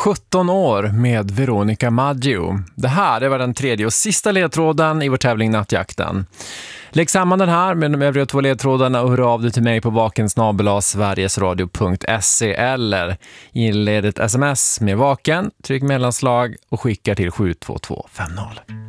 17 år med Veronica Maggio. Det här var den tredje och sista ledtråden i vår tävling Nattjakten. Lägg samman den här med de övriga 2 ledtrådarna och hör av dig till mig på vaken@sverigesradio.se eller inled ett sms med vaken, tryck mellanslag och skicka till 72250.